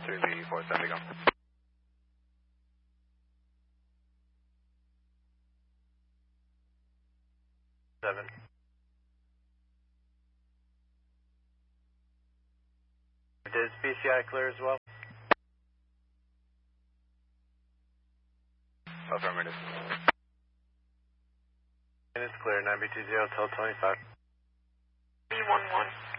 3B47 to go. 7. Is PCI clear as well? Affirmative. And it's clear, 9B20 till 25. B11.